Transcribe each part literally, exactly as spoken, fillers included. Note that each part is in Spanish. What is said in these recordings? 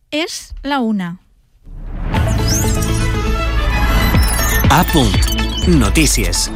És la una. A punt. Notícies.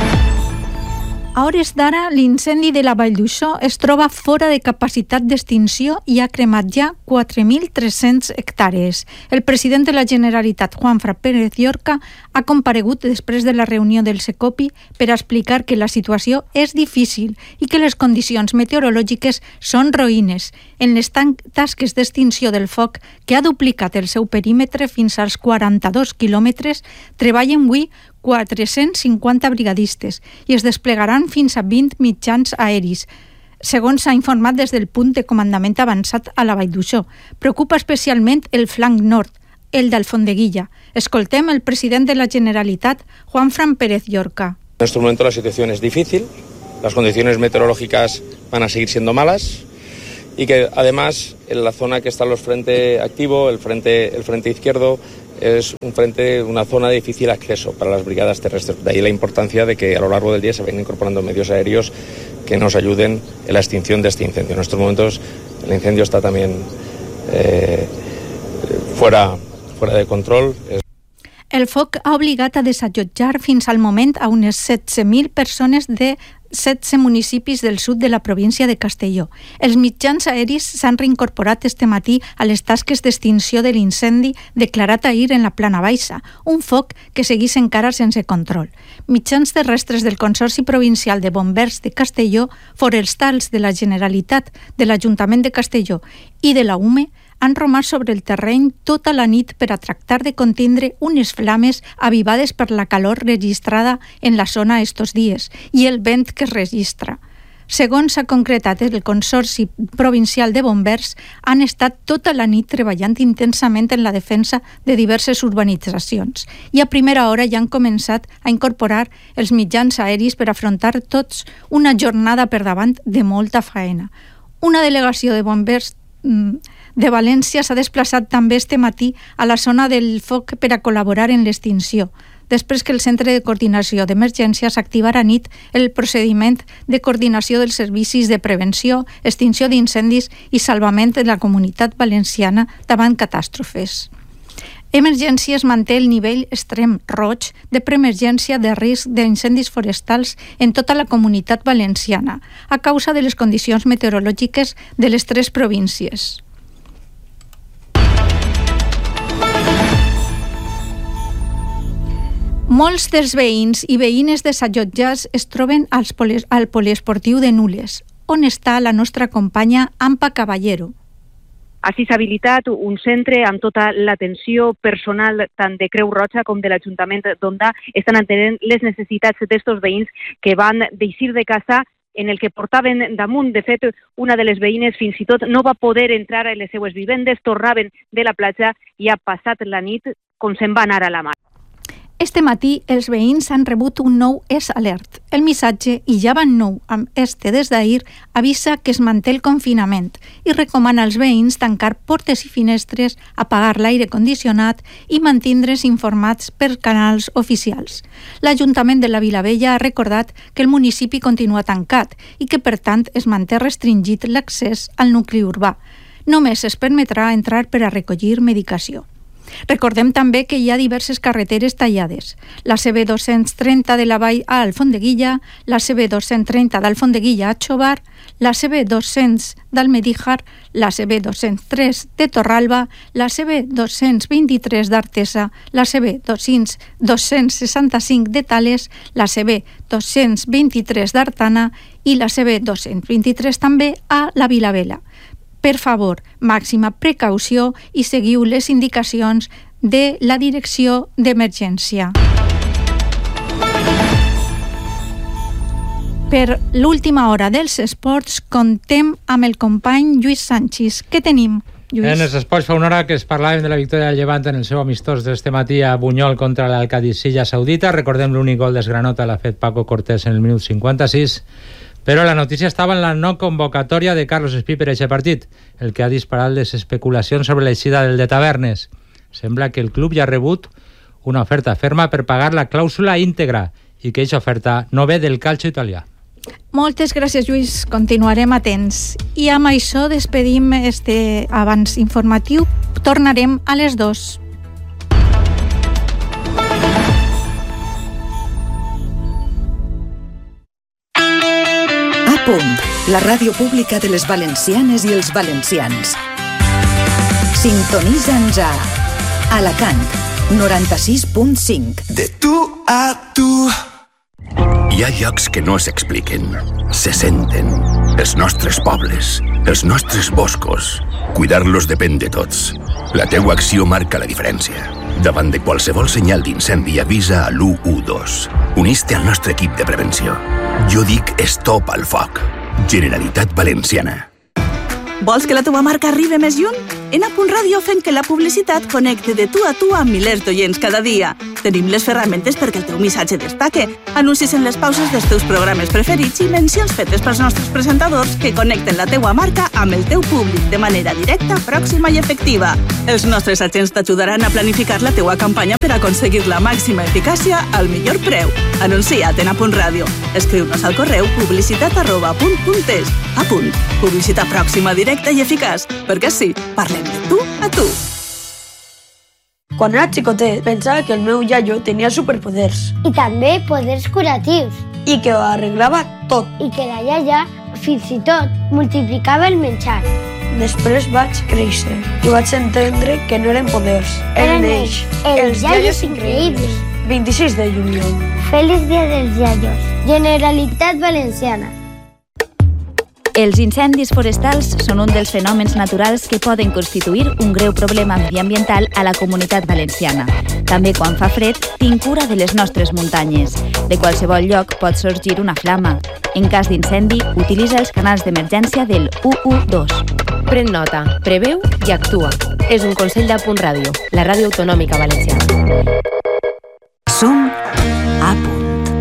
A hores d'ara, l'incendi de la Vall d'Uixó es troba fora de capacitat d'extinció i ha cremat ja quatre mil tres-cents hectàrees. El president de la Generalitat, Juanfran Pérez Llorca, ha comparegut després de la reunió del Secopi per explicar que la situació és difícil i que les condicions meteorològiques són roïnes. En les tasques d'extinció del foc, que ha duplicat el seu perímetre fins als quaranta-dos quilòmetres, treballen avui quatre-cents cinquanta brigadistes i es desplegaran fins a vint mitjans aeris, segons s'ha informat des del punt de comandament avançat a la Vall d'Uixó. Preocupa especialment el flanc nord, el d'Alfondeguilla. Escoltem el president de la Generalitat, Juanfran Pérez Llorca. En este momento la situación es difícil, las condiciones meteorológicas van a seguir siendo malas y que además en la zona que está en los frente activo, el frente, el frente izquierdo, es un frente, una zona de difícil acceso para las brigadas terrestres. De ahí la importancia de que a lo largo del día se vengan incorporando medios aéreos que nos ayuden en la extinción de este incendio. En estos momentos el incendio está también eh, fuera, fuera de control. El foc ha obligat a desallotjar fins al moment a unes setze mil persones de setze municipis del sud de la província de Castelló. Els mitjans aeris s'han reincorporat este matí a les tasques d'extinció de l'incendi declarat ahir en la Plana Baixa, un foc que seguís encara sense control. Mitjans terrestres del Consorci Provincial de Bombers de Castelló, forestals de la Generalitat, de l'Ajuntament de Castelló i de la U M E han romat sobre el terreny tota la nit per a tractar de contindre unes flames avivades per la calor registrada en la zona estos dies i el vent que es registra. Segons s'ha concretat el Consorci Provincial de Bombers, han estat tota la nit treballant intensament en la defensa de diverses urbanitzacions i a primera hora ja han començat a incorporar els mitjans aeris per afrontar tots una jornada per davant de molta faena. Una delegació de bombers de València s'ha desplaçat també este matí a la zona del foc per a col·laborar en l'extinció, després que el Centre de Coordinació d'Emergències activarà a nit el procediment de coordinació dels servicis de prevenció, extinció d'incendis i salvament de la comunitat valenciana davant catàstrofes. Emergències manté el nivell extrem roig de preemergència de risc d'incendis forestals en tota la comunitat valenciana a causa de les condicions meteorològiques de les tres províncies. Molts dels veïns i veïnes desallotjats es troben als poli- al poliesportiu de Nules, on està la nostra companya Ampa Caballero. Així s'ha habilitat un centre amb tota l'atenció personal tant de Creu Roja com de l'Ajuntament d'Onda. Estan atenent les necessitats d'estos veïns que van d'eixir de casa en el que portaven damunt. De fet, una de les veïnes fins i tot no va poder entrar a les seues vivendes, tornaven de la platja i ha passat la nit com se'n va anar a la mar. Este matí els veïns han rebut un nou S Alert. El missatge, i ja van nou amb este des d'ahir, avisa que es manté el confinament i recomana als veïns tancar portes i finestres, apagar l'aire condicionat i mantindre's informats per canals oficials. L'Ajuntament de la Vilavella ha recordat que el municipi continua tancat i que, per tant, es manté restringit l'accés al nucli urbà. Només es permetrà entrar per a recollir medicació. Recordem també que hi ha diverses carreteres tallades. La C B dos-cents trenta de la Vall a Alfondeguilla, la C B dos-cents trenta d'Alfondeguilla a Xovar, la C B dos-cents d'Almedíjar, la C B dos-cents tres de Torralba, la C B dos-cents vint-i-tres d'Artesa, la C B dos-cents seixanta-cinc de Tales, la C B dos-cents vint-i-tres d'Artana i la C B dos-cents vint-i-tres també a la Vilavella. Per favor, màxima precaució i seguiu les indicacions de la Direcció d'Emergència. Per l'última hora dels esports, contem amb el company Lluís Sánchez. Què tenim, Lluís? En els esports fa una hora que es parlàvem de la victòria del Llevant en el seu amistós d'este matí a Bunyol contra l'Alcadissilla Saudita. Recordem l'únic gol d'esgranota l'ha fet Paco Cortés en el minut cinquanta-sis. Però la notícia estava en la no convocatòria de Carlos Espí per a aquest partit, el que ha disparat les especulacions sobre l'eixida del de Tavernes. Sembla que el club ja ha rebut una oferta ferma per pagar la clàusula íntegra i que aquesta oferta no ve del calcio italià. Moltes gràcies, Lluís. Continuarem atents. I amb això despedim este avanç informatiu Tornarem a les dos. A Punt, la ràdio pública de les valencianes i els valencians. Sintonitza'ns a Alacant, noranta-sis punt cinc. De tu a tu. Hi ha llocs que no s'expliquen, se senten. Els nostres pobles, els nostres boscos. Cuidar-los depèn de tots. La teua acció marca la diferència. Davant de qualsevol senyal d'incendi, avisa a l'u u dos. Unís-te al nostre equip de prevenció. Jo dic stop al foc. Generalitat Valenciana. Vols que la teva marca arribi més lluny? En A Punt Ràdio fem que la publicitat connecte de tu a tu amb milers d'oients cada dia. Tenim les ferramentes perquè el teu missatge destaque, anuncis en les pauses dels teus programes preferits i mencions fetes pels nostres presentadors que connecten la teua marca amb el teu públic de manera directa, pròxima i efectiva. Els nostres agents t'ajudaran a planificar la teua campanya per aconseguir la màxima eficàcia al millor preu. Anuncia't en A Punt Ràdio. Escriu-nos al correu publicitat arroba apunt punt es. A Punt. Publicitat pròxima, directa i eficaç. Perquè sí, parlem de tu a tu. Quan era xicotet, pensava que el meu iaio tenia superpoders. I també poders curatius. I que ho arreglava tot. I que la iaia, fins i tot, multiplicava el menjar. Després vaig créixer i vaig entendre que no eren poders. Eren ells, els iaios increïbles. vint-i-sis de juliol. Feliç dia dels iaios. Generalitat Valenciana. Els incendis forestals són un dels fenòmens naturals que poden constituir un greu problema mediambiental a la comunitat valenciana. També quan fa fred, tinc cura de les nostres muntanyes. De qualsevol lloc pot sorgir una flama. En cas d'incendi, utilitza els canals d'emergència del u u dos. Pren nota, preveu i actua. És un consell d'A Punt Ràdio, la ràdio autonòmica valenciana. Som A Punt.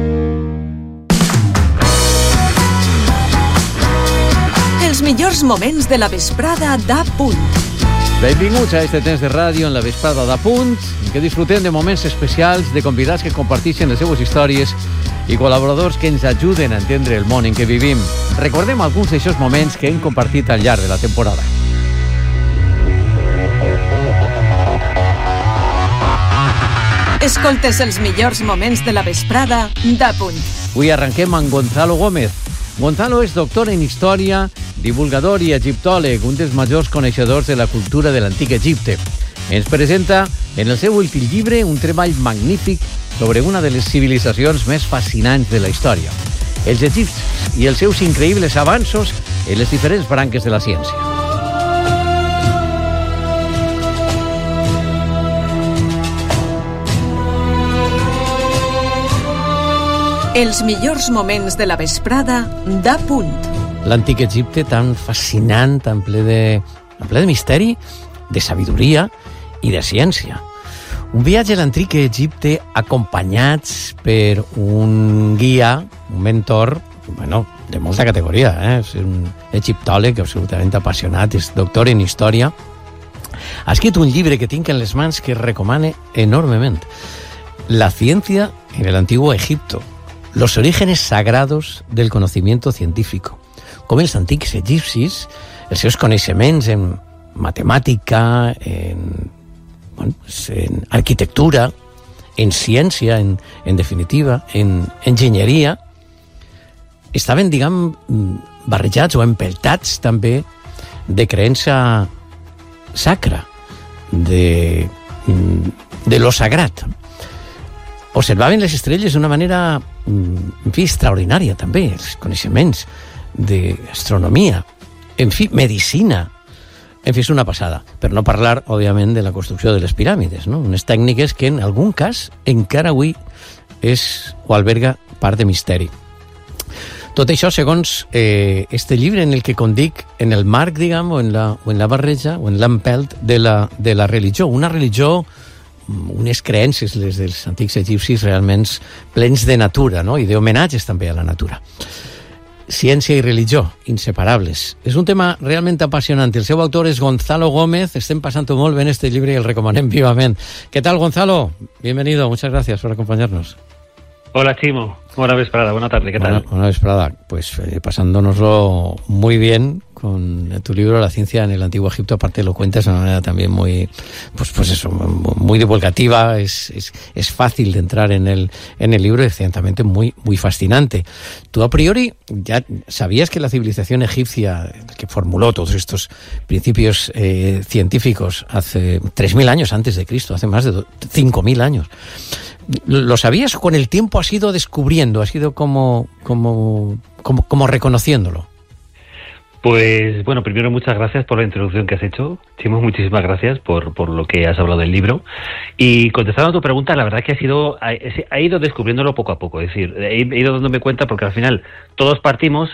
Els millors moments de la vesprada d'A Punt. Benvinguts a este temps de ràdio en la vesprada d'A Punt, en què disfrutem de moments especials, de convidats que comparteixen les seues històries i col·laboradors que ens ajuden a entendre el món en què vivim. Recordem alguns d'aixòs moments que hem compartit al llarg de la temporada. Escoltes els millors moments de la vesprada d'A Punt. Avui arrenquem amb Gonzalo Gómez. Gonzalo és doctor en història, divulgador i egiptòleg, un dels majors coneixedors de la cultura de l'antic Egipte. Ens presenta en el seu últim llibre un treball magnífic sobre una de les civilitzacions més fascinants de la història, els egipcis i els seus increïbles avanços en les diferents branques de la ciència. Els millors moments de la vesprada d'A Punt. L'antic Egipte tan fascinant, tan ple de, tan ple de misteri, de sabidoria i de ciència. Un viatge a l'antic Egipte acompanyats per un guia, un mentor, bueno, de molta categoria, eh? És un egiptòleg absolutament apassionat, és doctor en història. Ha escrit un llibre que tinc en les mans que recomane enormement. La ciencia en el antiguo Egipto. Los orígenes sagrados del conocimiento científico. Com els antics egipcis, els seus coneixements en matemàtica, en, bueno, en arquitectura, en ciència, en, en definitiva, en enginyeria, estaven, diguem, barrejats o empeltats també de creença sacra, de, de lo sagrat. Observaven les estrelles d'una manera, en fi, extraordinària també, els coneixements d'astronomia, en fi, medicina. En fi, és una passada. Per no parlar, òbviament, de la construcció de les piràmides, no? Unes tècniques que, en algun cas, encara avui és o alberga part de misteri. Tot això, segons eh, este llibre, en el que condic en el marc, diguem, o en la, o en la barreja, o en l'empelt de la, de la religió. Una religió, unes creences, les dels antics egipcis, realment plens de natura, no? I d'homenatges també a la natura. Ciència i religió, inseparables. És un tema realment apassionant. El seu autor és Gonzalo Gómez. Estem passant molt bé en este llibre y el recomanem vivament. ¿Qué tal, Gonzalo? Bienvenido, muchas gracias por acompañarnos. Hola, Chimo. Buena vesprada, buena tarde, ¿qué tal? Buena, buena vesprada. Pues eh, pasándonoslo muy bien con tu libro La ciencia en el Antiguo Egipto. Aparte lo cuentas de una manera también muy, pues, pues eso, muy divulgativa, es, es, es fácil de entrar en el, en el libro y ciertamente muy, muy fascinante. Tú a priori ya sabías que la civilización egipcia, que formuló todos estos principios eh, científicos hace tres mil años antes de Cristo, hace más de cinco mil años, ¿lo sabías o con el tiempo has ido descubriendo, has ido como, como, como, como reconociéndolo? Pues bueno, primero muchas gracias por la introducción que has hecho, Chimo, muchísimas gracias por, por lo que has hablado del libro. Y contestando a tu pregunta, la verdad que ha sido ha, ha ido descubriéndolo poco a poco, es decir, he, he ido dándome cuenta porque al final todos partimos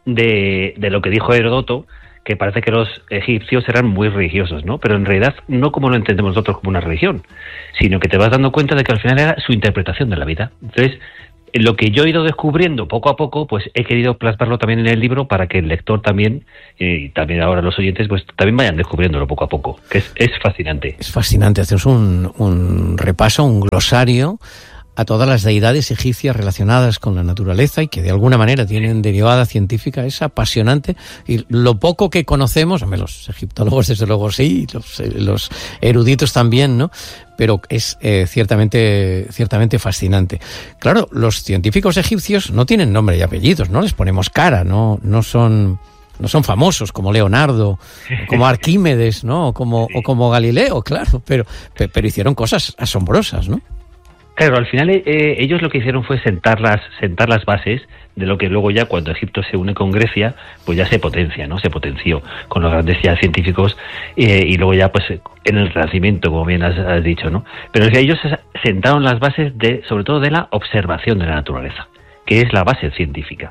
de, de lo que dijo Heródoto, que parece que los egipcios eran muy religiosos, ¿no? Pero en realidad no como lo entendemos nosotros como una religión, sino que te vas dando cuenta de que al final era su interpretación de la vida. Entonces, lo que yo he ido descubriendo poco a poco, pues he querido plasmarlo también en el libro para que el lector también, y también ahora los oyentes, pues también vayan descubriéndolo poco a poco, que es, es fascinante. Es fascinante, hacemos un, un repaso, un glosario a todas las deidades egipcias relacionadas con la naturaleza y que de alguna manera tienen derivada científica. Es apasionante, y lo poco que conocemos, hombre, los egiptólogos desde luego sí, los, los eruditos también, ¿no? Pero es eh, ciertamente ciertamente fascinante. Claro, los científicos egipcios no tienen nombre y apellidos, no les ponemos cara, no no son no son famosos como Leonardo, como Arquímedes, ¿no? O como o como Galileo, claro, pero pero hicieron cosas asombrosas, ¿no? Claro, al final eh, ellos lo que hicieron fue sentar las, sentar las bases de lo que luego ya cuando Egipto se une con Grecia, pues ya se potencia, ¿no? Se potenció con los grandes ya científicos eh, y luego ya pues en el Renacimiento, como bien has, has dicho, ¿no? Pero es que ellos sentaron las bases de, sobre todo de la observación de la naturaleza, que es la base científica.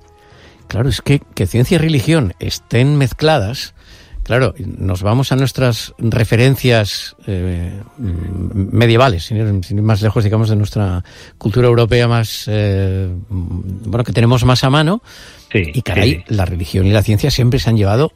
Claro, es que, que ciencia y religión estén mezcladas. Claro, nos vamos a nuestras referencias eh, medievales, sin ir, sin ir más lejos, digamos, de nuestra cultura europea más, eh, bueno, que tenemos más a mano. Sí, y caray, sí, sí. La religión y la ciencia siempre se han llevado,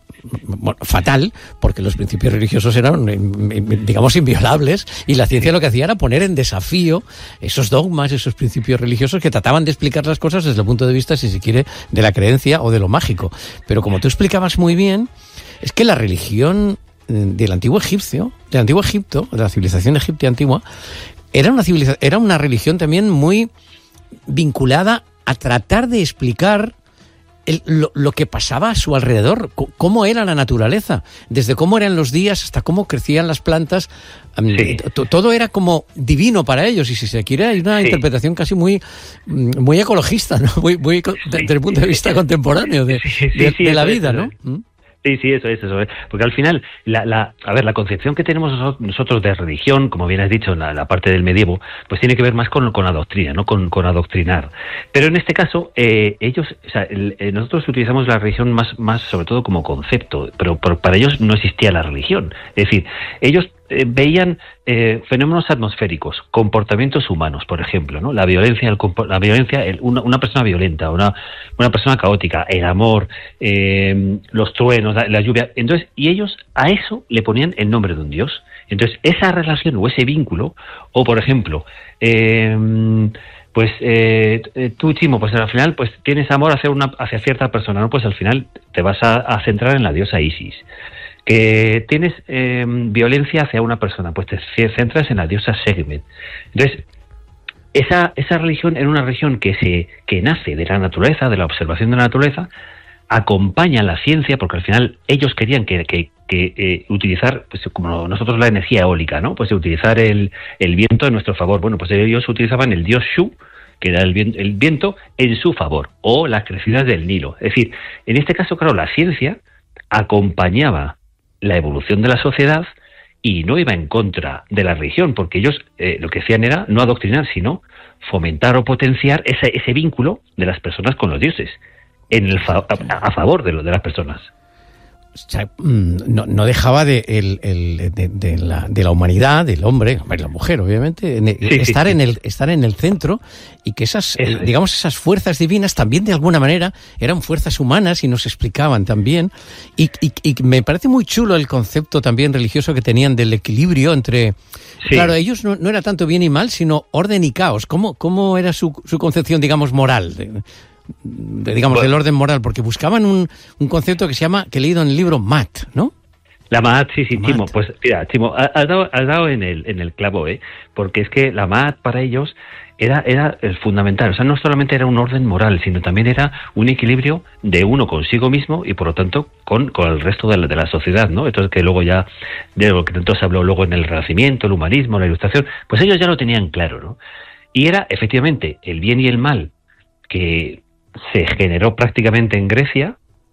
bueno, fatal, porque los principios religiosos eran, digamos, inviolables, y la ciencia lo que hacía era poner en desafío esos dogmas, esos principios religiosos que trataban de explicar las cosas desde el punto de vista, si se quiere, de la creencia o de lo mágico. Pero como tú explicabas muy bien, es que la religión del antiguo egipcio, del antiguo Egipto, de la civilización egipcia antigua, era una civilización, era una religión también muy vinculada a tratar de explicar el, lo, lo que pasaba a su alrededor, c- cómo era la naturaleza, desde cómo eran los días hasta cómo crecían las plantas. Sí. T- todo era como divino para ellos, y si se quiere hay una sí. interpretación casi muy muy ecologista, ¿no? Muy, muy sí. desde el punto de vista contemporáneo de, sí, sí, de, sí, de la vida, ¿no? ¿Mm? Sí, sí, eso es, eso es. Porque al final, la, la, a ver, la concepción que tenemos nosotros de religión, como bien has dicho, en la, la parte del medievo, pues tiene que ver más con, con la doctrina, ¿no? Con, con adoctrinar. Pero en este caso, eh, ellos, o sea, el, eh, nosotros utilizamos la religión más, más sobre todo como concepto, pero por, para ellos no existía la religión. Es decir, ellos Eh, veían eh, fenómenos atmosféricos, comportamientos humanos, por ejemplo, ¿no? La violencia, el, la violencia, el, una, una persona violenta, una, una persona caótica, el amor, eh, los truenos, la, la lluvia. Entonces, y ellos a eso le ponían el nombre de un dios. Entonces, esa relación o ese vínculo, o por ejemplo, eh, pues eh, tú, Chimo, pues al final pues tienes amor hacia una hacia cierta persona, ¿no? Pues al final te vas a, a centrar en la diosa Isis. Que tienes eh, violencia hacia una persona, pues te centras en la diosa Sekhmet. Entonces, esa, esa religión era una religión que se que nace de la naturaleza, de la observación de la naturaleza, acompaña la ciencia, porque al final ellos querían que, que, que eh, utilizar, pues como nosotros la energía eólica, ¿no? Pues utilizar el, el viento a nuestro favor. Bueno, pues ellos utilizaban el dios Shu, que era el viento, el viento en su favor, o las crecidas del Nilo. Es decir, en este caso, claro, la ciencia acompañaba la evolución de la sociedad y no iba en contra de la religión, porque ellos eh, lo que hacían era no adoctrinar, sino fomentar o potenciar ese, ese vínculo de las personas con los dioses, en el fa- a, a favor de, lo, de las personas. O sea, no, no dejaba de, el, el, de, de, la, de la humanidad, del hombre, la mujer, obviamente, en el, sí, estar, sí, en sí. El, estar en el centro, y que esas, eh, digamos, esas fuerzas divinas también de alguna manera eran fuerzas humanas y nos explicaban también. Y, y, y me parece muy chulo el concepto también religioso que tenían del equilibrio entre... Sí. Claro, ellos no, no era tanto bien y mal, sino orden y caos. ¿Cómo, cómo era su, su concepción, digamos, moral? de, digamos, bueno. del orden moral, porque buscaban un, un concepto que se llama, que he leído en el libro Maat, ¿no? La Maat, sí, sí, la Chimo, Maat. pues mira, Chimo, has dado, has dado en el en el clavo, ¿eh? Porque es que la Maat para ellos era era el fundamental, o sea, no solamente era un orden moral, sino también era un equilibrio de uno consigo mismo y por lo tanto con, con el resto de la, de la sociedad, ¿no? Entonces que luego ya, de lo que tanto se habló luego en el Renacimiento, el humanismo, la Ilustración, pues ellos ya lo tenían claro, ¿no? Y era efectivamente el bien y el mal que se generó prácticamente en Grecia,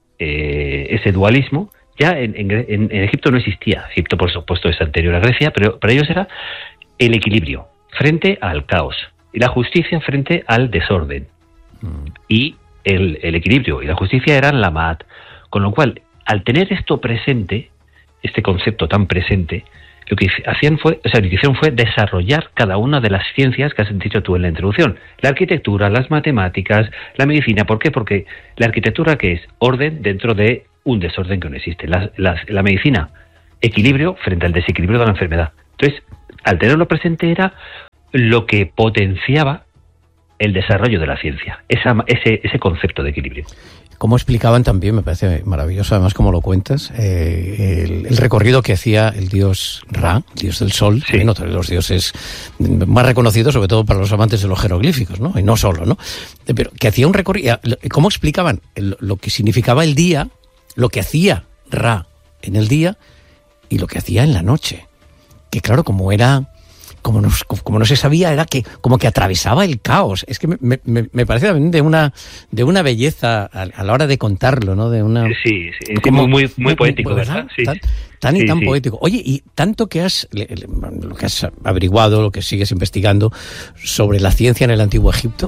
eh, ese dualismo. Ya en, en, en Egipto no existía. Egipto, por supuesto, es anterior a Grecia, pero para ellos era el equilibrio frente al caos y la justicia frente al desorden. Mm. Y el, el equilibrio y la justicia eran la Maat. Con lo cual, al tener esto presente, este concepto tan presente, lo que hacían fue, o sea, lo que hicieron fue desarrollar cada una de las ciencias que has dicho tú en la introducción. La arquitectura, las matemáticas, la medicina. ¿Por qué? Porque la arquitectura, ¿qué es? Orden dentro de un desorden que no existe. La, la, la medicina, equilibrio frente al desequilibrio de la enfermedad. Entonces, al tenerlo presente era lo que potenciaba el desarrollo de la ciencia, esa, ese, ese concepto de equilibrio. Como explicaban también, me parece maravilloso, además como lo cuentas, eh, el, el recorrido que hacía el dios Ra, el dios del sol, sí. También otro de los dioses más reconocidos, sobre todo para los amantes de los jeroglíficos, ¿no? Y no solo, ¿no? Pero que hacía un recorrido, ¿cómo explicaban el, lo que significaba el día, lo que hacía Ra en el día y lo que hacía en la noche? Que claro, como era... Como no, como no se sabía, era que como que atravesaba el caos. Es que me, me, me parece también de una de una belleza a, a la hora de contarlo, ¿no? De una sí, sí, como muy muy, muy poético, ¿verdad? Sí. Tan, tan y sí, tan sí. poético. Oye, y tanto que has lo que has averiguado, lo que sigues investigando sobre la ciencia en el Antiguo Egipto,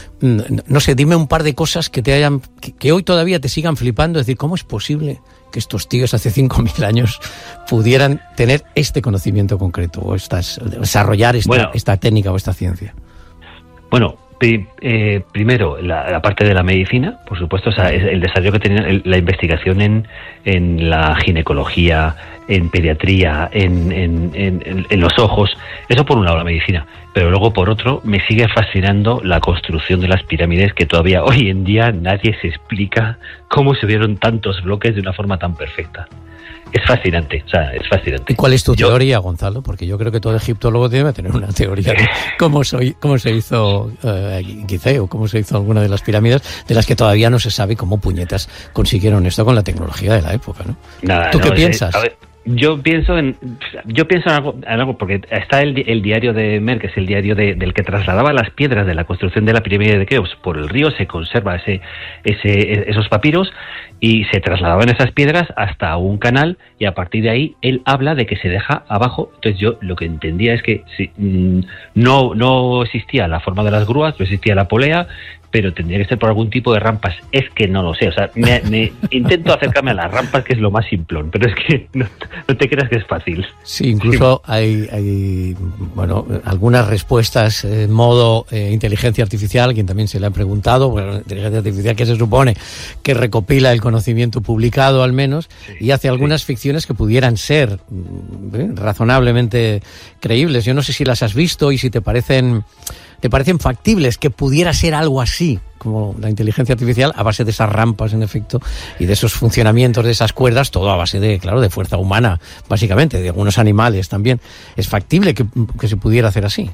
no sé, dime un par de cosas que te hayan que, que hoy todavía te sigan flipando, es decir, ¿cómo es posible que estos tíos hace cinco mil años pudieran tener este conocimiento concreto o estas, desarrollar esta, bueno, esta técnica o esta ciencia? Bueno, pri, eh, primero la, la parte de la medicina, por supuesto, o sea, es el desarrollo que tenían, el, la investigación en, en la ginecología, en pediatría, en, en, en, en los ojos, eso por un lado la medicina, pero luego por otro me sigue fascinando la construcción de las pirámides, que todavía hoy en día nadie se explica cómo se vieron tantos bloques de una forma tan perfecta. Es fascinante, o sea, es fascinante. ¿Y cuál es tu yo, teoría, Gonzalo? Porque yo creo que todo egiptólogo debe tener una teoría de cómo, soy, cómo se hizo eh, Gizeh o cómo se hizo alguna de las pirámides, de las que todavía no se sabe cómo puñetas consiguieron esto con la tecnología de la época, ¿no? Nada, ¿Tú no, qué es, piensas? A ver, yo pienso en yo pienso en algo, en algo porque está el, el diario de Mer, que es el diario de, del que trasladaba las piedras de la construcción de la pirámide de Keops por el río, se conserva ese, ese esos papiros y se trasladaban esas piedras hasta un canal y a partir de ahí él habla de que se deja abajo. Entonces yo lo que entendía es que si, mmm, no, no existía la forma de las grúas, no existía la polea, pero tendría que ser por algún tipo de rampas. Es que no lo sé, o sea, me, me intento acercarme a las rampas, que es lo más simplón, pero es que no, no te creas que es fácil. Sí, incluso sí. Hay, hay bueno, algunas respuestas en modo eh, inteligencia artificial, quien también se le ha preguntado, bueno, inteligencia artificial que se supone que recopila el conocimiento publicado al menos, sí, y hace algunas sí. ficciones que pudieran ser eh, razonablemente creíbles. Yo no sé si las has visto y si te parecen... ¿Te parecen factibles que pudiera ser algo así, como la inteligencia artificial, a base de esas rampas, en efecto, y de esos funcionamientos de esas cuerdas, todo a base de, claro, de fuerza humana, básicamente, de algunos animales también? ¿Es factible que, que se pudiera hacer así?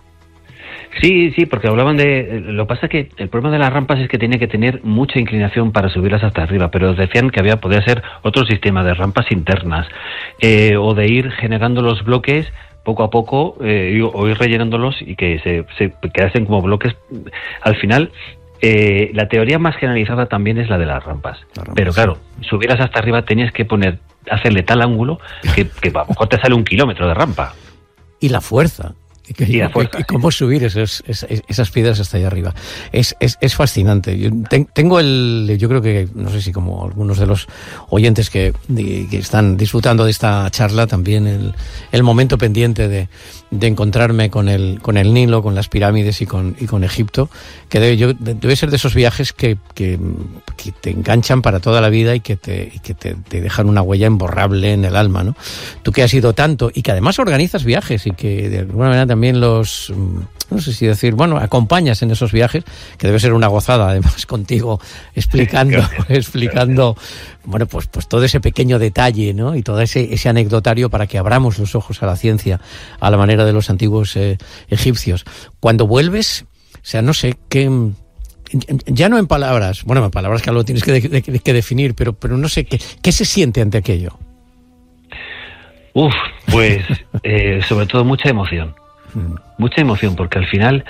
Sí, sí, porque hablaban de... Lo que pasa es que el problema de las rampas es que tiene que tener mucha inclinación para subirlas hasta arriba, pero decían que había podía ser otro sistema de rampas internas, eh, o de ir generando los bloques poco a poco, eh, o ir rellenándolos y que se, se quedasen como bloques. Al final, eh, la teoría más generalizada también es la de las rampas. Las rampas, pero claro, sí. subieras hasta arriba tenías que poner, hacerle tal ángulo que, que a lo mejor te sale un kilómetro de rampa. Y la fuerza. Y, y, la fuerza, y cómo sí. subir esos, esas, esas piedras hasta allá arriba. Es, es, es fascinante. Yo ten, tengo el, yo creo que, no sé si como algunos de los oyentes que, de, que están disfrutando de esta charla, también el, el momento pendiente de, de encontrarme con el, con el Nilo, con las pirámides y con, y con Egipto, que debe, yo, debe ser de esos viajes que, que, que te enganchan para toda la vida y que, te, y que te, te dejan una huella imborrable en el alma, ¿no? Tú que has ido tanto y que además organizas viajes y que de alguna manera también también los, no sé si decir, bueno, acompañas en esos viajes, que debe ser una gozada, además, contigo, explicando, explicando, bueno, pues, pues todo ese pequeño detalle, ¿no? Y todo ese, ese anecdotario para que abramos los ojos a la ciencia, a la manera de los antiguos eh, egipcios. Cuando vuelves, o sea, no sé, qué... Ya no en palabras, bueno, en palabras que algo tienes que, de, de, que definir, pero, pero no sé, ¿qué, qué se siente ante aquello? Uf, pues eh, sobre todo mucha emoción, mm. mucha emoción, porque al final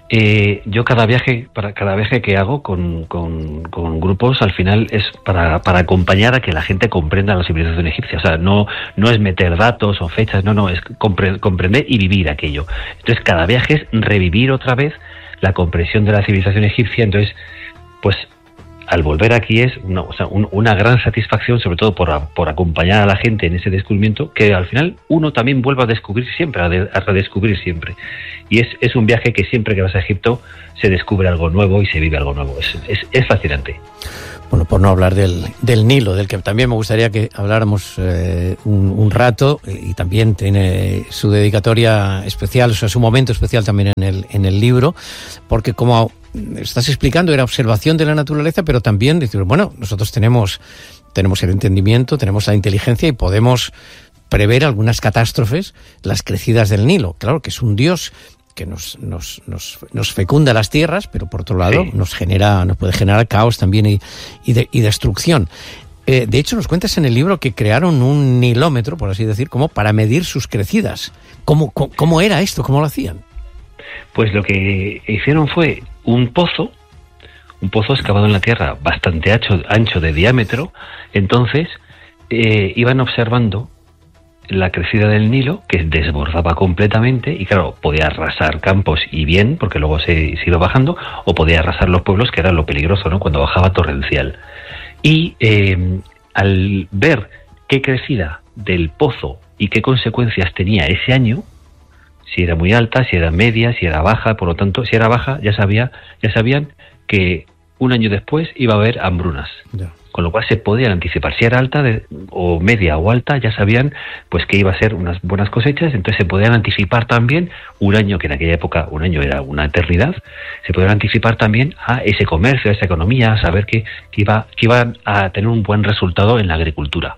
eh, yo cada viaje, para cada viaje que hago con, con, con grupos, al final es para, para acompañar a que la gente comprenda la civilización egipcia. O sea, no, no es meter datos o fechas, no, no, es compre, comprender y vivir aquello. Entonces cada viaje es revivir otra vez la comprensión de la civilización egipcia. Entonces, pues al volver aquí es una, o sea, un, una gran satisfacción, sobre todo por, por acompañar a la gente en ese descubrimiento, que al final uno también vuelve a descubrir siempre, a, de, a redescubrir siempre. Y es, es un viaje que siempre que vas a Egipto se descubre algo nuevo y se vive algo nuevo. Es, es, es fascinante. Bueno, por no hablar del, del Nilo, del que también me gustaría que habláramos eh, un, un rato, y también tiene su dedicatoria especial, o sea, su momento especial también en el, en el libro, porque como estás explicando, era observación de la naturaleza, pero también decir, bueno, nosotros tenemos, tenemos el entendimiento, tenemos la inteligencia y podemos prever algunas catástrofes, las crecidas del Nilo. Claro que es un dios que nos, nos, nos, nos fecunda las tierras, pero por otro lado sí. nos genera, nos puede generar caos también y, y, de, y destrucción. Eh, de hecho, nos cuentas en el libro que crearon un nilómetro, por así decir, como para medir sus crecidas. ¿Cómo, cómo, cómo era esto? ¿Cómo lo hacían? Pues lo que hicieron fue un pozo, un pozo excavado en la tierra bastante ancho, ancho de diámetro. Entonces eh, iban observando la crecida del Nilo, que desbordaba completamente y claro, podía arrasar campos y bien, porque luego se, se iba bajando, o podía arrasar los pueblos, que era lo peligroso, ¿no?, cuando bajaba torrencial. Y eh, al ver qué crecida del pozo y qué consecuencias tenía ese año, si era muy alta, si era media, si era baja, por lo tanto, si era baja, ya sabía, ya sabían que un año después iba a haber hambrunas. Yeah. Con lo cual se podían anticipar. Si era alta de, o media o alta, ya sabían pues que iba a ser unas buenas cosechas, entonces se podían anticipar también un año, que en aquella época un año era una eternidad, se podían anticipar también a ese comercio, a esa economía, a saber que, que, iba, que iban a tener un buen resultado en la agricultura.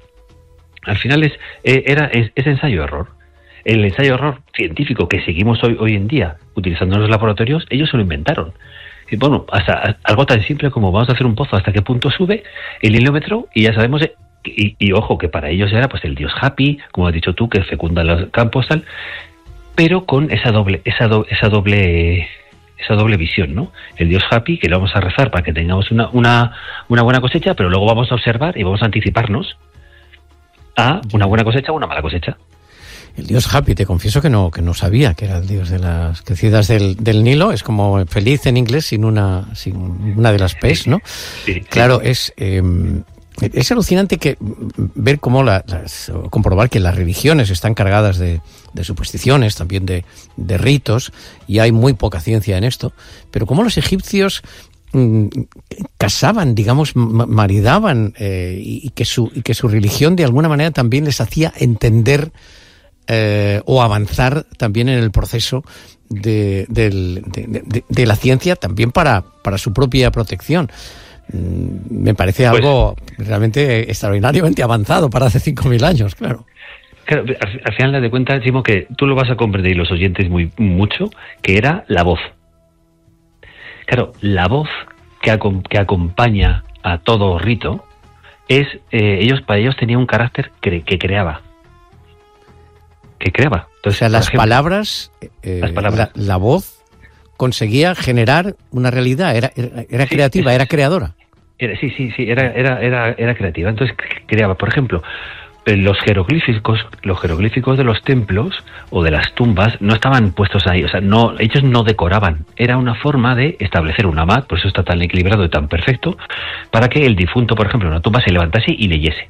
Al final es, era, es, es ensayo-error. El ensayo-error científico que seguimos hoy, hoy en día utilizando en los laboratorios, ellos se lo inventaron. Y bueno, hasta algo tan simple como vamos a hacer un pozo, hasta qué punto sube el nilómetro y ya sabemos, y, y ojo, que para ellos era pues el dios Hapi, como has dicho tú, que fecunda los campos, tal, pero con esa doble, esa, do, esa doble esa doble visión, ¿no? El dios Hapi, que lo vamos a rezar para que tengamos una, una, una buena cosecha, pero luego vamos a observar y vamos a anticiparnos a una buena cosecha o una mala cosecha. El dios Hapi, te confieso que no que no sabía que era el dios de las crecidas del, del Nilo. Es como feliz en inglés sin una sin una de las P's, ¿no? Sí, sí. Claro, es eh, es alucinante que ver cómo la, las, comprobar que las religiones están cargadas de, de supersticiones, también de, de ritos, y hay muy poca ciencia en esto, pero cómo los egipcios mm, casaban, digamos, maridaban, eh, y, y que su y que su religión de alguna manera también les hacía entender Eh, o avanzar también en el proceso de, de, de, de, de la ciencia, también para, para su propia protección. Mm, me parece pues, algo realmente extraordinariamente avanzado para hace cinco mil años, claro. Claro, al, al final de cuentas, decimos que tú lo vas a comprender y los oyentes muy mucho, que era la voz. Claro, la voz que, acom- que acompaña a todo rito es, eh, ellos para ellos tenía un carácter que, que creaba. que creaba. Entonces, o sea, las, ejemplo, palabras, eh, las palabras, la, la voz conseguía generar una realidad, era, era, era sí, creativa, es, era creadora. Era, sí, sí, sí, era, era, era, era creativa. Entonces creaba, por ejemplo, los jeroglíficos, los jeroglíficos de los templos o de las tumbas no estaban puestos ahí, o sea, no, ellos no decoraban. Era una forma de establecer un amad, por eso está tan equilibrado y tan perfecto, para que el difunto, por ejemplo, en una tumba se levantase y leyese.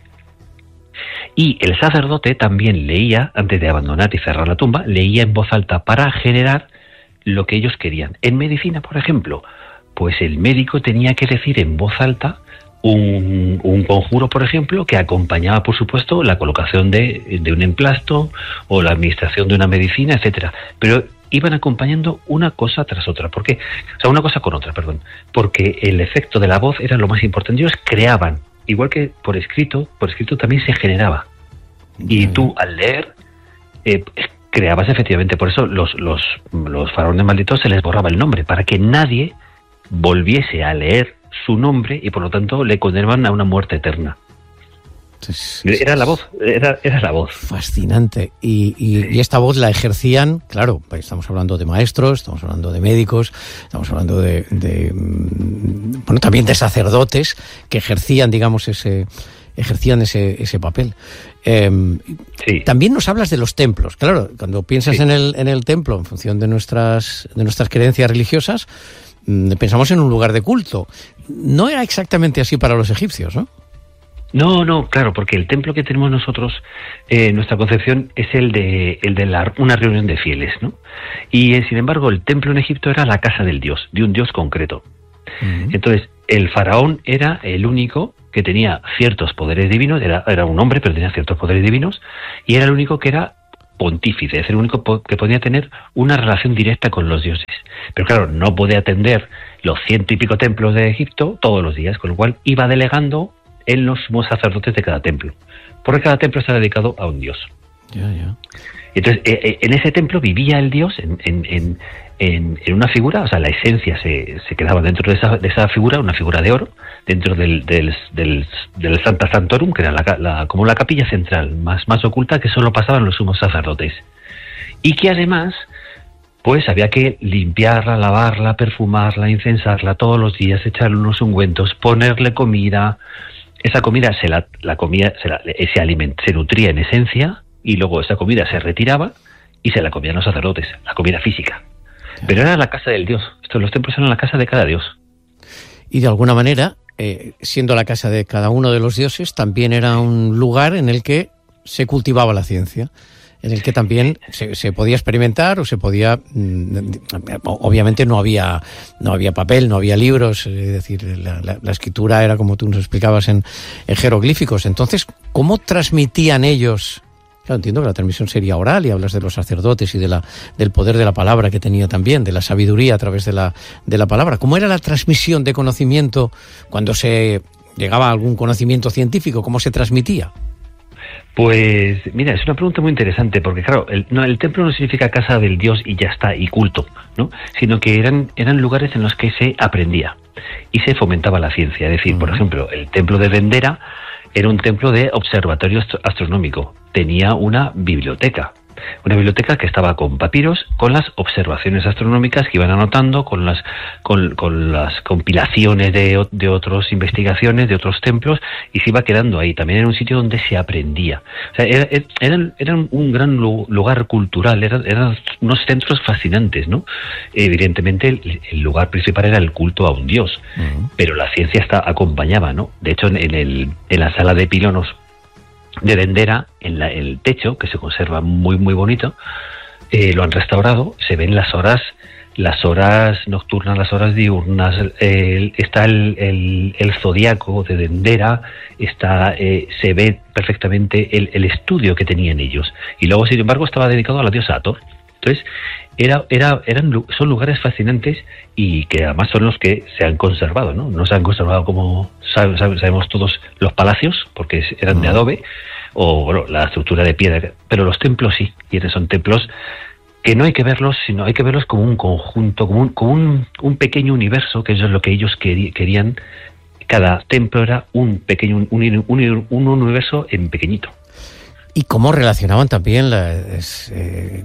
Y el sacerdote también leía, antes de abandonar y cerrar la tumba, leía en voz alta para generar lo que ellos querían. En medicina, por ejemplo, pues el médico tenía que decir en voz alta un, un conjuro, por ejemplo, que acompañaba, por supuesto, la colocación de, de un emplasto o la administración de una medicina, etcétera. Pero iban acompañando una cosa tras otra. ¿Por qué? O sea, una cosa con otra, perdón. Porque el efecto de la voz era lo más importante. Ellos creaban, igual que por escrito, por escrito también se generaba. Y tú, al leer, eh, creabas efectivamente. Por eso los, los, los faraones malditos se les borraba el nombre, para que nadie volviese a leer su nombre y por lo tanto le condenaban a una muerte eterna. Es, es, era la voz, era, era la voz. Fascinante. Y, y, sí. y esta voz la ejercían, claro, estamos hablando de maestros, estamos hablando de médicos, estamos hablando de, de bueno, también de sacerdotes que ejercían, digamos, ese ejercían ese, ese papel. Eh, sí. También nos hablas de los templos. Claro, cuando piensas sí. en el en el templo, en función de nuestras de nuestras creencias religiosas, pensamos en un lugar de culto. No era exactamente así para los egipcios, ¿no? No, no, claro, porque el templo que tenemos nosotros, eh, nuestra concepción es el de el de la, una reunión de fieles, ¿no? Y eh, sin embargo, el templo en Egipto era la casa del dios, de un dios concreto. Uh-huh. Entonces, el faraón era el único que tenía ciertos poderes divinos, era, era un hombre, pero tenía ciertos poderes divinos, y era el único que era pontífice, es el único po- que podía tener una relación directa con los dioses. Pero claro, no podía atender los ciento y pico templos de Egipto todos los días, con lo cual iba delegando en los sumos sacerdotes de cada templo, porque cada templo está dedicado a un dios. Ya, ya. Entonces, eh, en ese templo vivía el dios en, en, en, en, en una figura, o sea, la esencia se, se quedaba dentro de esa, de esa figura, una figura de oro, dentro del, del, del, del Santa Santorum, que era la, la, como la capilla central, más, más oculta, que solo pasaban los sumos sacerdotes. Y que además, pues había que limpiarla, lavarla, perfumarla, incensarla todos los días, echarle unos ungüentos, ponerle comida. Esa comida se la, la comía, se, la, ese alimento se nutría en esencia, y luego esa comida se retiraba y se la comían los sacerdotes, la comida física. Pero era la casa del dios. Estos, los templos eran la casa de cada dios. Y de alguna manera, eh, siendo la casa de cada uno de los dioses, también era un lugar en el que se cultivaba la ciencia, en el que también se, se podía experimentar o se podía, obviamente no había no había papel, no había libros, es decir, la, la, la escritura era como tú nos explicabas en, en jeroglíficos. Entonces, ¿cómo transmitían ellos? Claro, entiendo que la transmisión sería oral y hablas de los sacerdotes y de la del poder de la palabra que tenía también, de la sabiduría a través de la de la palabra. ¿Cómo era la transmisión de conocimiento cuando se llegaba a algún conocimiento científico? ¿Cómo se transmitía? Pues mira, es una pregunta muy interesante, porque claro, el, no, el templo no significa casa del dios y ya está, y culto, ¿no? Sino que eran, eran lugares en los que se aprendía y se fomentaba la ciencia. Es decir, uh-huh. por ejemplo, el templo de Dendera era un templo de observatorio astro- astronómico, tenía una biblioteca. Una biblioteca que estaba con papiros, con las observaciones astronómicas que iban anotando, con las con, con las compilaciones de, de otras investigaciones, de otros templos, y se iba quedando ahí. También era un sitio donde se aprendía. O sea, era, eran, eran un gran lugar cultural, eran, eran unos centros fascinantes, ¿no? Evidentemente, el, el lugar principal era el culto a un dios, uh-huh. pero la ciencia está, acompañaba, ¿no? De hecho, en, el, en la sala de pilonos de Dendera, en la, el techo, que se conserva muy muy bonito, eh, lo han restaurado, se ven las horas las horas nocturnas, las horas diurnas, eh, está el, el, el zodiaco de Dendera, está eh, se ve perfectamente el, el estudio que tenían ellos, y luego sin embargo estaba dedicado a la diosa Hathor. Entonces era era eran son lugares fascinantes y que además son los que se han conservado, ¿no? No se han conservado como sabe, sabe, sabemos todos los palacios, porque eran de adobe, o bueno, la estructura de piedra, pero los templos sí, y son templos que no hay que verlos, sino hay que verlos como un conjunto, como un, como un, un pequeño universo, que eso es lo que ellos queri, querían. Cada templo era un pequeño un, un, un, un universo en pequeñito. Y cómo relacionaban también las eh,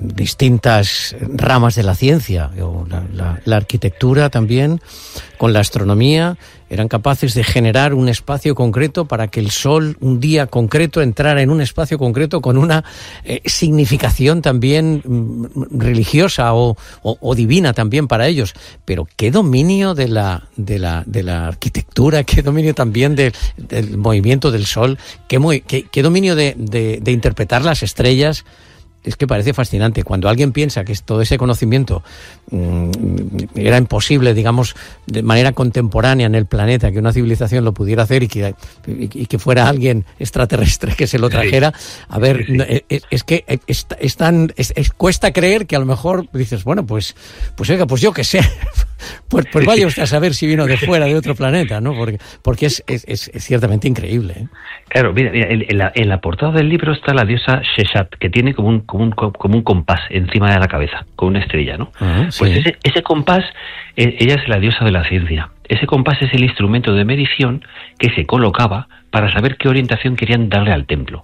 distintas ramas de la ciencia, o la, la, la arquitectura también, con la astronomía. Eran capaces de generar un espacio concreto para que el sol, un día concreto, entrara en un espacio concreto con una eh, significación también mm, religiosa o, o, o divina también para ellos. Pero qué dominio de la de la de la arquitectura, qué dominio también de, del movimiento del sol, qué, muy, qué, qué dominio de, de, de interpretar las estrellas. es que parece fascinante. Cuando alguien piensa que todo ese conocimiento mmm, era imposible, digamos, de manera contemporánea en el planeta, que una civilización lo pudiera hacer y que, y, y que fuera alguien extraterrestre que se lo trajera, a ver, sí, sí. Es, es que es, es tan, es, es, cuesta creer que a lo mejor dices, bueno, pues, pues oiga, pues yo qué sé, pues, pues vaya usted a saber si vino de fuera, de otro planeta, ¿no? Porque, porque es, es, es, es ciertamente increíble, ¿eh? Claro, mira, mira en, en, la, en la portada del libro está la diosa Sheshat, que tiene como un, como un, como un compás encima de la cabeza, con una estrella, ¿no? Uh-huh, pues sí. ese, ese compás, eh, ella es la diosa de la ciencia. Ese compás es el instrumento de medición que se colocaba para saber qué orientación querían darle al templo.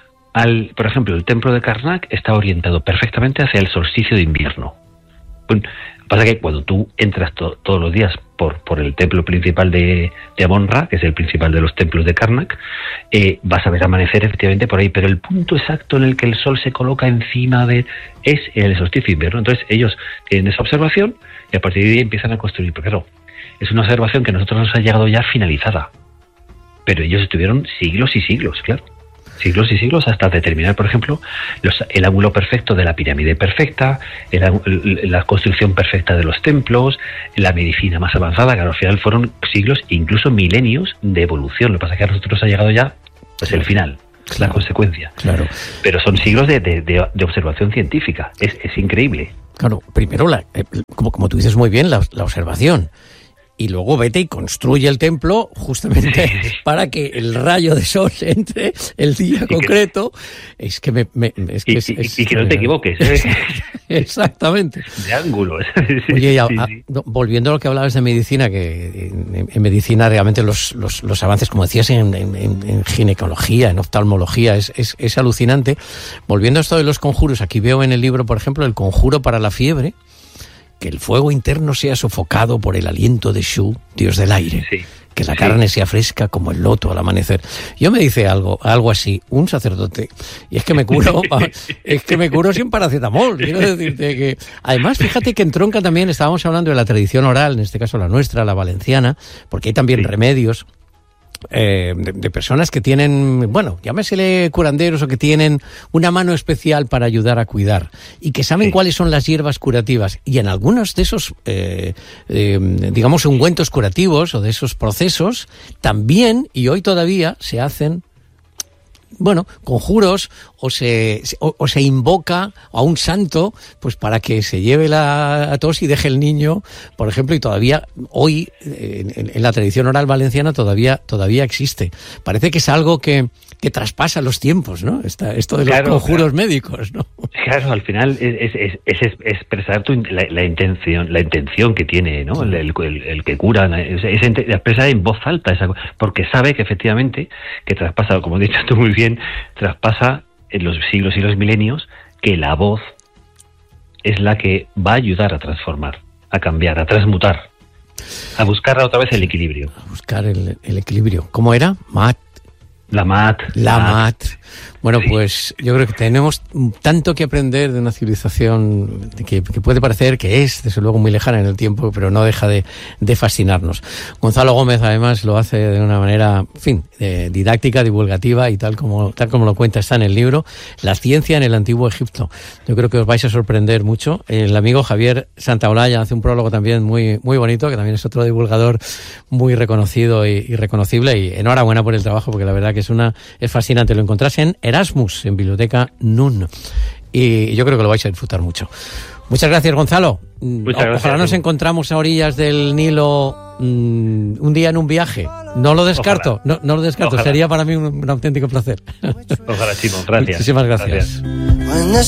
Al, por ejemplo, el templo de Karnak está orientado perfectamente hacia el solsticio de invierno. Bueno, pasa que cuando tú entras to, todos los días por, por el templo principal de, de Amon-Ra, que es el principal de los templos de Karnak, eh, vas a ver amanecer efectivamente por ahí, pero el punto exacto en el que el sol se coloca encima de es el solsticio de invierno. Entonces ellos tienen esa observación y a partir de ahí empiezan a construir. Porque claro, es una observación que a nosotros nos ha llegado ya finalizada, pero ellos estuvieron siglos y siglos, claro. Siglos y siglos hasta determinar, por ejemplo, los, el ángulo perfecto de la pirámide perfecta, el, el, la construcción perfecta de los templos, la medicina más avanzada, que al final fueron siglos, incluso milenios de evolución. Lo que pasa es que a nosotros ha llegado ya pues el final, claro, la consecuencia. Claro. Pero son siglos de, de, de, de observación científica. Es, es increíble. Claro, primero, la, eh, como, como tú dices muy bien, la, la observación. Y luego vete y construye el templo justamente sí, sí. para que el rayo de sol entre el día y concreto. Que, es que me... me es que y, es, y, es, y que no te equivoques. ¿eh? Exactamente. De ángulos. Oye, ya, sí, a, sí. volviendo a lo que hablabas de medicina, que en, en medicina realmente los, los, los avances, como decías, en, en, en ginecología, en oftalmología, es, es, es alucinante. Volviendo a esto de los conjuros, aquí veo en el libro, por ejemplo, el conjuro para la fiebre, que el fuego interno sea sofocado por el aliento de Shu, dios del aire. Sí, que la sí. carne sea fresca como el loto al amanecer. Yo me dice algo, algo así, un sacerdote, y es que me curo, es que me curo sin paracetamol. Quiero decirte que, además, fíjate que entronca también, estábamos hablando de la tradición oral, en este caso la nuestra, la valenciana, porque hay también sí. remedios. Eh, de, de personas que tienen, bueno, llámesele curanderos o que tienen una mano especial para ayudar a cuidar y que saben sí. cuáles son las hierbas curativas, y en algunos de esos eh, eh, digamos ungüentos curativos o de esos procesos también, y hoy todavía se hacen, bueno, conjuros o se, o, o se invoca a un santo pues para que se lleve la tos y deje el niño, por ejemplo, y todavía hoy en, en la tradición oral valenciana todavía todavía existe. Parece que es algo que, que traspasa los tiempos, ¿no? Esta, esto de los claro, conjuros claro. médicos, ¿no? Claro, al final es, es, es, es expresar tu, la, la intención la intención que tiene, ¿no? El, el, el, el que cura, es, es expresar en voz alta, esa, porque sabe que efectivamente que traspasa, como has dicho tú muy bien, traspasa en los siglos y los milenios, que la voz es la que va a ayudar a transformar, a cambiar, a transmutar, a buscar otra vez el equilibrio. A buscar el, el equilibrio. ¿Cómo era? Mat. La mat. La mat. Bueno, sí. pues yo creo que tenemos tanto que aprender de una civilización que, que puede parecer que es, desde luego, muy lejana en el tiempo, pero no deja de, de fascinarnos. Gonzalo Gómez, además, lo hace de una manera, en fin, eh, didáctica, divulgativa, y tal como, tal como lo cuenta, está en el libro, La ciencia en el Antiguo Egipto. Yo creo que os vais a sorprender mucho. El amigo Javier Santaolalla hace un prólogo también muy, muy bonito, que también es otro divulgador muy reconocido y, y reconocible, y enhorabuena por el trabajo, porque la verdad que es una es fascinante. Lo encontrás en Erasmus, en Biblioteca Nun, y yo creo que lo vais a disfrutar mucho. Muchas gracias, Gonzalo. Muchas gracias. Ojalá nos encontramos a orillas del Nilo mmm, un día en un viaje. No lo descarto, no, no lo descarto. Ojalá. Sería para mí un, un auténtico placer. Ojalá, Simón. Gracias. Muchísimas gracias. gracias.